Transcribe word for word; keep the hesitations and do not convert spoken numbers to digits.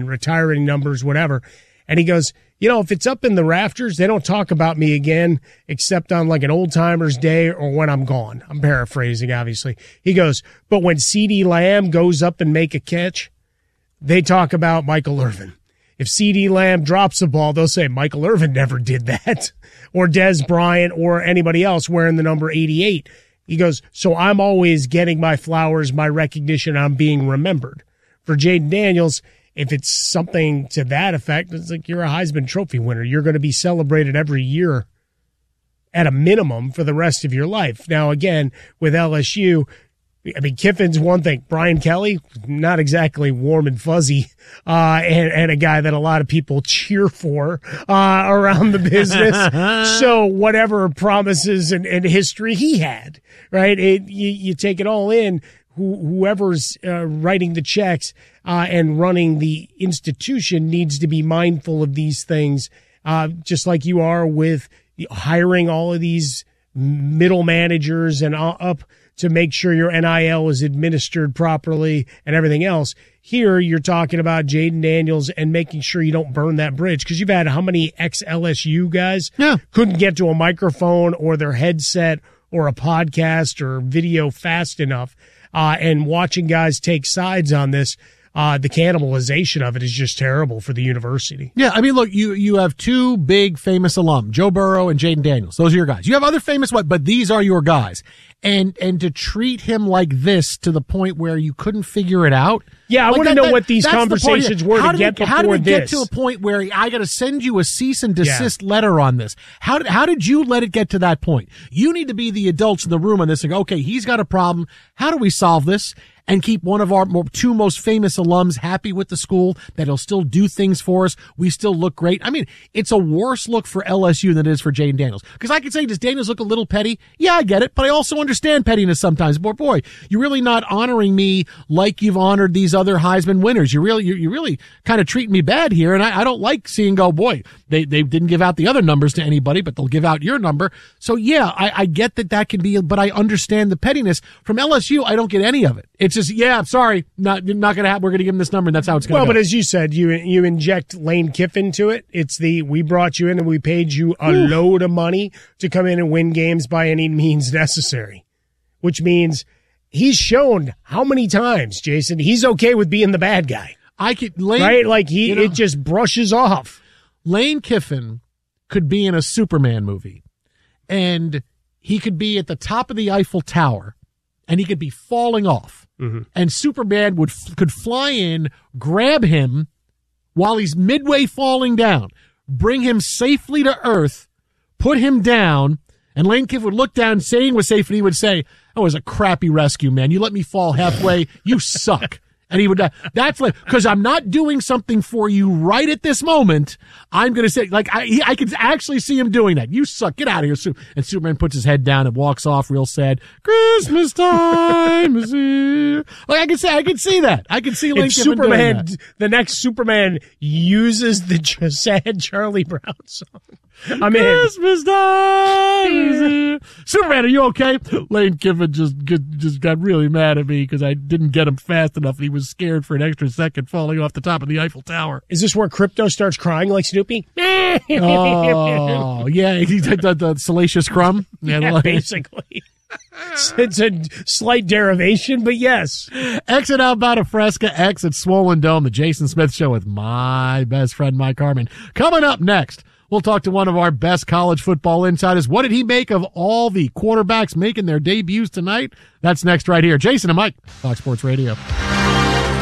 and retiring numbers, whatever. And he goes, you know, if it's up in the rafters, they don't talk about me again except on like an old timers day or when I'm gone. I'm paraphrasing, obviously. He goes, but when CeeDee Lamb goes up and make a catch, they talk about Michael Irvin. If CeeDee Lamb drops the ball, they'll say Michael Irvin never did that, or Dez Bryant or anybody else wearing the number eighty-eight. He goes, so I'm always getting my flowers, my recognition, I'm being remembered. For Jayden Daniels, if it's something to that effect, it's like you're a Heisman Trophy winner. You're going to be celebrated every year at a minimum for the rest of your life. Now, again, with L S U, I mean, Kiffin's one thing. Brian Kelly, not exactly warm and fuzzy, uh, and, and a guy that a lot of people cheer for uh, around the business. So whatever promises and, and history he had, right? It, you, you take it all in. Who, whoever's uh, writing the checks uh, and running the institution needs to be mindful of these things, uh, just like you are with hiring all of these middle managers and up to make sure your N I L is administered properly and everything else. Here, you're talking about Jayden Daniels and making sure you don't burn that bridge, because you've had how many ex-L S U guys yeah. couldn't get to a microphone or their headset or a podcast or video fast enough, uh, and watching guys take sides on this. Uh, the cannibalization of it is just terrible for the university. Yeah, I mean, look, you you have two big famous alum, Joe Burrow and Jayden Daniels. Those are your guys. You have other famous ones, but these are your guys. And and to treat him like this to the point where you couldn't figure it out. Yeah, I like want to know that, what these conversations the were how to get it, before How did it this? get to a point where I got to send you a cease and desist yeah. letter on this? How did how did you let it get to that point? You need to be the adults in the room on this and go, okay, he's got a problem. How do we solve this? And keep one of our more, two most famous alums happy with the school, that he'll still do things for us. We still look great. I mean, it's a worse look for L S U than it is for Jayden Daniels. Because I could say, does Daniels look a little petty? Yeah, I get it. But I also understand pettiness sometimes. Boy, boy, you're really not honoring me like you've honored these other Heisman winners. You really, you you really kind of treating me bad here. And I, I don't like seeing, go, boy, they, they didn't give out the other numbers to anybody, but they'll give out your number. So yeah, I, I get that that can be, but I understand the pettiness. From L S U, I don't get any of it. It's just, yeah, I'm sorry, not not going to happen. We're going to give him this number, and that's how it's going to well, go. Well, but as you said, you you inject Lane Kiffin to it. It's the, we brought you in and we paid you a Ooh. load of money to come in and win games by any means necessary, which means he's shown how many times, Jason, he's okay with being the bad guy. I could, Lane, right? Like he, you know, it just brushes off. Lane Kiffin could be in a Superman movie, and he could be at the top of the Eiffel Tower, and he could be falling off. Mm-hmm. And Superman would could fly in, grab him while he's midway falling down, bring him safely to Earth, put him down, and Lane Kiffin would look down, saying was safe, and he would say, "Oh, it was a crappy rescue, man. You let me fall halfway. You suck." And he would, uh, that's like, because I'm not doing something for you right at this moment. I'm going to say, like, I, he, I could actually see him doing that. You suck. Get out of here. Su- and Superman puts his head down and walks off real sad. Christmas time is here. Like, I could say, I could see that. I could see Lane Kiffin doing that. The next Superman uses the sad Charlie Brown song. I'm in. Christmas time is here. Superman, are you okay? Lane Kiffin just just got really mad at me because I didn't get him fast enough, and he was scared for an extra second falling off the top of the Eiffel Tower. Is this where Crypto starts crying like Snoopy? Oh, yeah, he's the, the, the Salacious Crumb. Yeah, yeah, basically. It's a slight derivation, but yes. Exit out Bout of Fresca, exit Swollen Dome, the Jason Smith Show with my best friend, Mike Harmon. Coming up next, we'll talk to one of our best college football insiders. What did he make of all the quarterbacks making their debuts tonight? That's next right here. Jason and Mike, Fox Sports Radio.